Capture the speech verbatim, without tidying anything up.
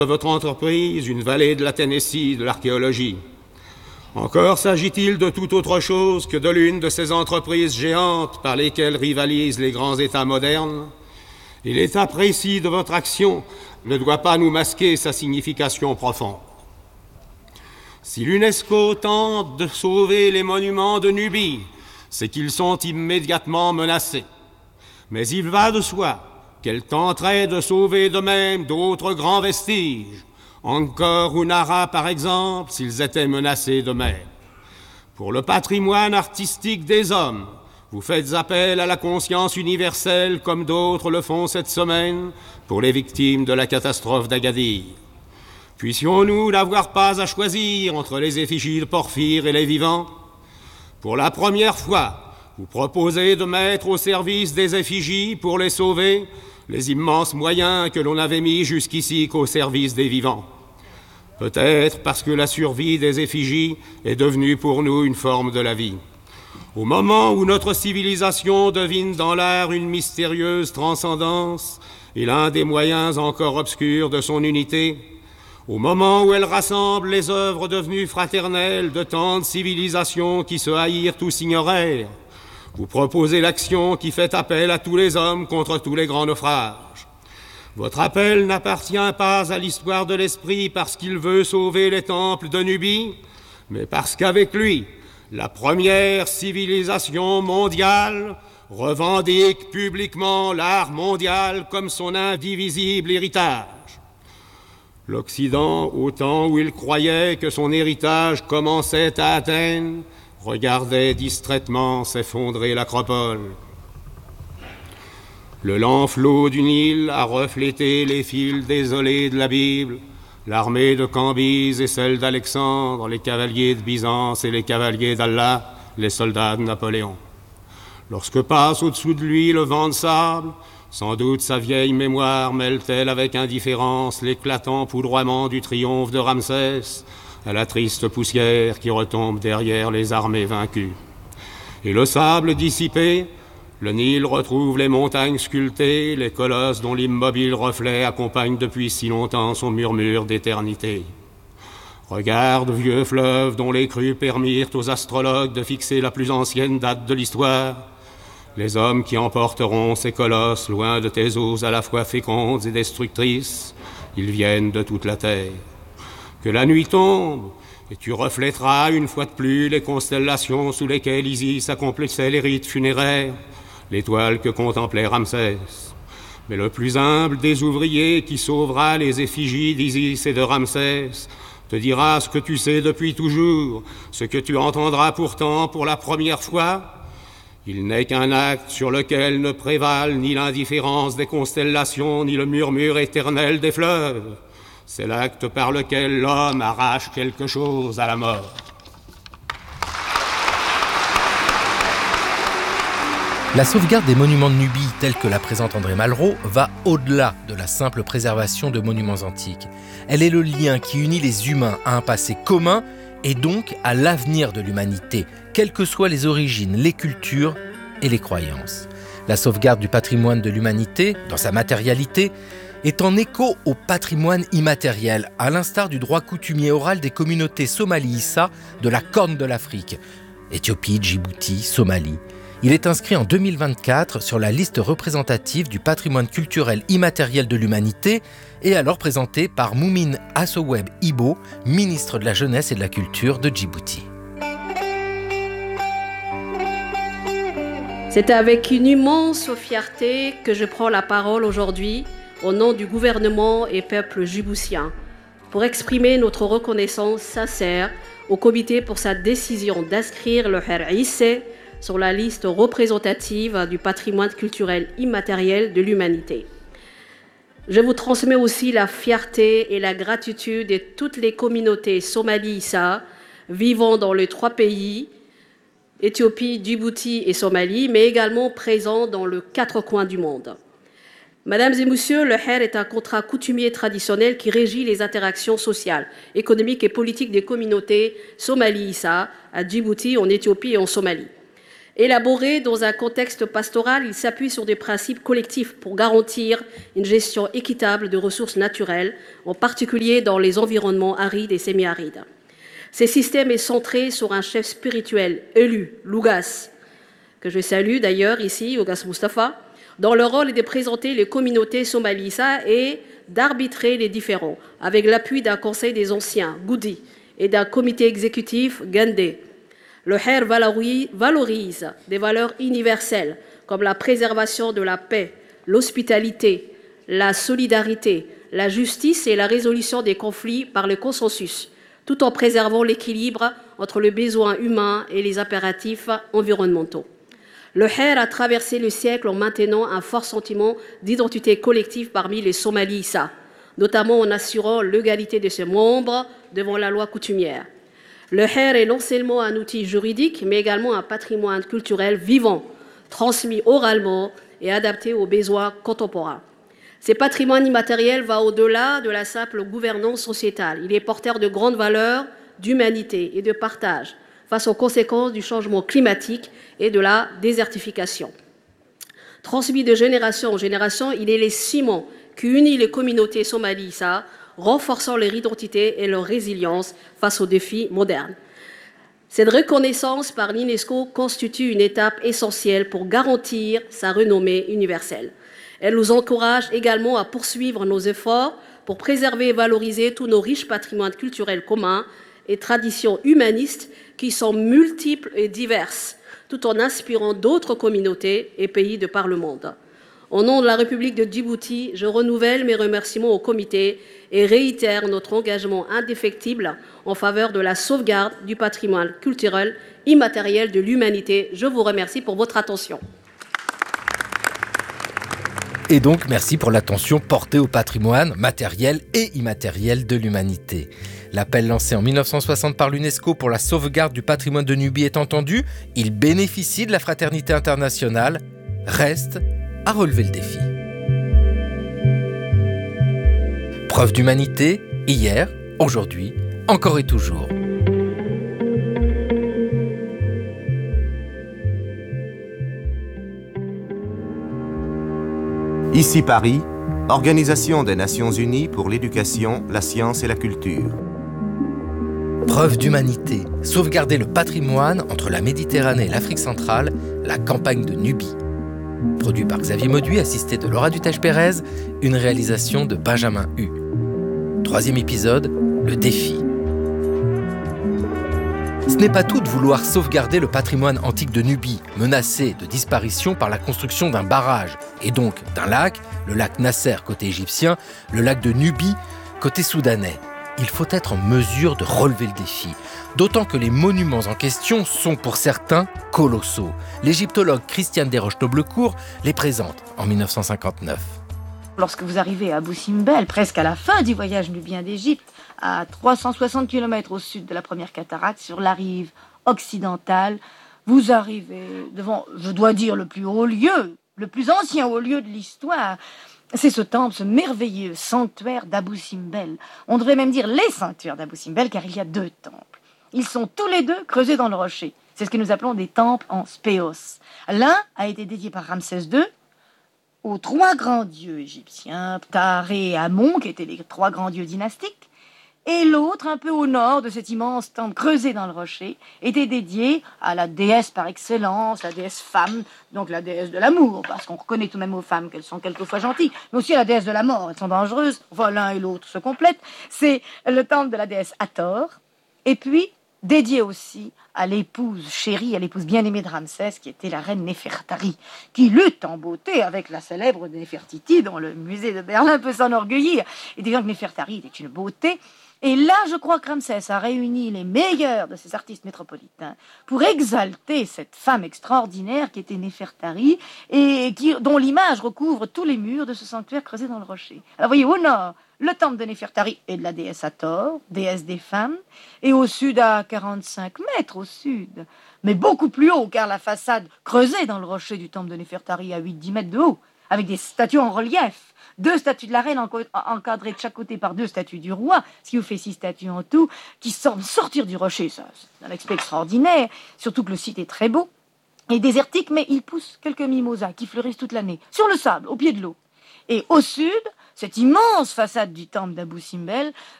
de votre entreprise une vallée de la Tennessee de l'archéologie. Encore s'agit-il de tout autre chose que de l'une de ces entreprises géantes par lesquelles rivalisent les grands États modernes, et l'état précis de votre action ne doit pas nous masquer sa signification profonde. Si l'UNESCO tente de sauver les monuments de Nubie, c'est qu'ils sont immédiatement menacés. Mais il va de soi qu'elle tenterait de sauver de même d'autres grands vestiges, Angkor ou Nara par exemple, s'ils étaient menacés de même. Pour le patrimoine artistique des hommes, vous faites appel à la conscience universelle comme d'autres le font cette semaine pour les victimes de la catastrophe d'Agadir. Puissions-nous n'avoir pas à choisir entre les effigies de Porphyre et les vivants? Pour la première fois, vous proposez de mettre au service des effigies pour les sauver les immenses moyens que l'on n'avait mis jusqu'ici qu'au service des vivants. Peut-être parce que la survie des effigies est devenue pour nous une forme de la vie. Au moment où notre civilisation devine dans l'art une mystérieuse transcendance et l'un des moyens encore obscurs de son unité, au moment où elle rassemble les œuvres devenues fraternelles de tant de civilisations qui se haïrent ou s'ignorèrent, vous proposez l'action qui fait appel à tous les hommes contre tous les grands naufrages. Votre appel n'appartient pas à l'histoire de l'esprit parce qu'il veut sauver les temples de Nubie, mais parce qu'avec lui, la première civilisation mondiale revendique publiquement l'art mondial comme son indivisible héritage. L'Occident, au temps où il croyait que son héritage commençait à Athènes, regardait distraitement s'effondrer l'acropole. Le lent flot du Nil a reflété les fils désolés de la Bible, l'armée de Cambyse et celle d'Alexandre, les cavaliers de Byzance et les cavaliers d'Allah, les soldats de Napoléon. Lorsque passe au-dessous de lui le vent de sable, sans doute sa vieille mémoire mêle-t-elle avec indifférence l'éclatant poudroiement du triomphe de Ramsès à la triste poussière qui retombe derrière les armées vaincues. Et le sable dissipé, le Nil retrouve les montagnes sculptées, les colosses dont l'immobile reflet accompagne depuis si longtemps son murmure d'éternité. Regarde, vieux fleuve dont les crues permirent aux astrologues de fixer la plus ancienne date de l'histoire, les hommes qui emporteront ces colosses loin de tes eaux à la fois fécondes et destructrices, ils viennent de toute la terre. Que la nuit tombe, et tu reflèteras une fois de plus les constellations sous lesquelles Isis accomplissait les rites funéraires, l'étoile que contemplait Ramsès. Mais le plus humble des ouvriers qui sauvera les effigies d'Isis et de Ramsès te dira ce que tu sais depuis toujours, ce que tu entendras pourtant pour la première fois. Il n'est qu'un acte sur lequel ne prévalent ni l'indifférence des constellations, ni le murmure éternel des fleuves. C'est l'acte par lequel l'homme arrache quelque chose à la mort. La sauvegarde des monuments de Nubie, telle que la présente André Malraux, va au-delà de la simple préservation de monuments antiques. Elle est le lien qui unit les humains à un passé commun et donc à l'avenir de l'humanité, quelles que soient les origines, les cultures et les croyances. La sauvegarde du patrimoine de l'humanité, dans sa matérialité, est en écho au patrimoine immatériel, à l'instar du droit coutumier oral des communautés Somali-Issa de la Corne de l'Afrique, Éthiopie, Djibouti, Somalie. Il est inscrit en deux mille vingt-quatre sur la liste représentative du patrimoine culturel immatériel de l'humanité et alors présenté par Moumine Assoweb Ibo, ministre de la Jeunesse et de la Culture de Djibouti. C'est avec une immense fierté que je prends la parole aujourd'hui au nom du gouvernement et peuple djiboutien pour exprimer notre reconnaissance sincère au comité pour sa décision d'inscrire le Her Issé sur la liste représentative du patrimoine culturel immatériel de l'humanité. Je vous transmets aussi la fierté et la gratitude de toutes les communautés Somali-Issa vivant dans les trois pays, Éthiopie, Djibouti et Somalie, mais également présents dans les quatre coins du monde. Mesdames et messieurs, le Her est un contrat coutumier traditionnel qui régit les interactions sociales, économiques et politiques des communautés Somali-Issa à Djibouti, en Éthiopie et en Somalie. Élaboré dans un contexte pastoral, il s'appuie sur des principes collectifs pour garantir une gestion équitable de ressources naturelles, en particulier dans les environnements arides et semi-arides. Ce système est centré sur un chef spirituel élu, l'Ougas, que je salue d'ailleurs ici, Ougas Mustafa, dont le rôle est de présenter les communautés somalisa et d'arbitrer les différends, avec l'appui d'un conseil des anciens, Goudi, et d'un comité exécutif, Gandé. Le Khair valorise des valeurs universelles comme la préservation de la paix, l'hospitalité, la solidarité, la justice et la résolution des conflits par le consensus, tout en préservant l'équilibre entre le besoin humain et les impératifs environnementaux. Le Khair a traversé le siècle en maintenant un fort sentiment d'identité collective parmi les Somalisa, notamment en assurant l'égalité de ses membres devant la loi coutumière. Le Khair est non seulement un outil juridique, mais également un patrimoine culturel vivant, transmis oralement et adapté aux besoins contemporains. Ce patrimoine immatériel va au-delà de la simple gouvernance sociétale. Il est porteur de grandes valeurs d'humanité et de partage face aux conséquences du changement climatique et de la désertification. Transmis de génération en génération, il est le ciment qui unit les communautés somalisa, renforçant leur identité et leur résilience face aux défis modernes. Cette reconnaissance par l'UNESCO constitue une étape essentielle pour garantir sa renommée universelle. Elle nous encourage également à poursuivre nos efforts pour préserver et valoriser tous nos riches patrimoines culturels communs et traditions humanistes qui sont multiples et diverses, tout en inspirant d'autres communautés et pays de par le monde. Au nom de la République de Djibouti, je renouvelle mes remerciements au comité et réitère notre engagement indéfectible en faveur de la sauvegarde du patrimoine culturel immatériel de l'humanité. Je vous remercie pour votre attention. Et donc, merci pour l'attention portée au patrimoine matériel et immatériel de l'humanité. L'appel lancé en mille neuf cent soixante par l'UNESCO pour la sauvegarde du patrimoine de Nubie est entendu. Il bénéficie de la fraternité internationale. Reste à relever le défi. Preuve d'humanité, hier, aujourd'hui, encore et toujours. Ici Paris, Organisation des Nations Unies pour l'éducation, la science et la culture. Preuve d'humanité, sauvegarder le patrimoine entre la Méditerranée et l'Afrique centrale, la campagne de Nubie. Produit par Xavier Mauduit, assisté de Laura Dutèche-Pérez, une réalisation de Benjamin Hu. Troisième épisode, le défi. Ce n'est pas tout de vouloir sauvegarder le patrimoine antique de Nubie, menacé de disparition par la construction d'un barrage, et donc d'un lac, le lac Nasser côté égyptien, le lac de Nubie côté soudanais. Il faut être en mesure de relever le défi, d'autant que les monuments en question sont pour certains colossaux. L'égyptologue Christiane Desroches-Noblecourt les présente en mille neuf cent cinquante-neuf. Lorsque vous arrivez à Abou Simbel, presque à la fin du voyage nubien d'Égypte, à trois cent soixante kilomètres au sud de la première cataracte, sur la rive occidentale, vous arrivez devant, je dois dire, le plus haut lieu, le plus ancien haut lieu de l'histoire. C'est ce temple, ce merveilleux sanctuaire d'Abou Simbel. On devrait même dire les sanctuaires d'Abou Simbel, car il y a deux temples. Ils sont tous les deux creusés dans le rocher. C'est ce que nous appelons des temples en spéos. L'un a été dédié par Ramsès deux aux trois grands dieux égyptiens, Ptah, Ré et Amon, qui étaient les trois grands dieux dynastiques, et l'autre, un peu au nord de cet immense temple creusé dans le rocher, était dédié à la déesse par excellence, la déesse femme, donc la déesse de l'amour, parce qu'on reconnaît tout de même aux femmes qu'elles sont quelquefois gentilles, mais aussi à la déesse de la mort, elles sont dangereuses, enfin l'un et l'autre se complètent. C'est le temple de la déesse Hathor, et puis dédié aussi à l'épouse chérie, à l'épouse bien-aimée de Ramsès, qui était la reine Néfertari, qui lutte en beauté avec la célèbre Néfertiti, dont le musée de Berlin peut s'enorgueillir. Et disons que Néfertari était une beauté. Et là, je crois que Ramsès a réuni les meilleurs de ces artistes métropolitains pour exalter cette femme extraordinaire qui était Néfertari et qui, dont l'image recouvre tous les murs de ce sanctuaire creusé dans le rocher. Alors, voyez, au nord, le temple de Néfertari et de la déesse Hathor, déesse des femmes, et au sud, à quarante-cinq mètres au sud, mais beaucoup plus haut, car la façade creusée dans le rocher du temple de Néfertari à huit à dix mètres de haut, avec des statues en relief, deux statues de la reine encadrées de chaque côté par deux statues du roi, ce qui vous fait six statues en tout, qui semblent sortir du rocher. Ça, c'est un aspect extraordinaire, surtout que le site est très beau. est désertique, mais il pousse quelques mimosas qui fleurissent toute l'année, sur le sable, au pied de l'eau. Et au sud, cette immense façade du temple d'Abou Simbel